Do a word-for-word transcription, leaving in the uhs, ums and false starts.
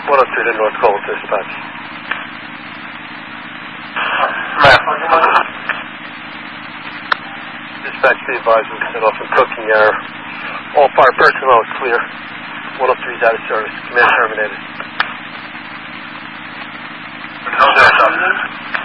one oh three to North Gold Dispatch. Map. Dispatch, be advised, we set off in cooking error. All fire personnel is clear. one oh three is out of service. Command terminated. How's that,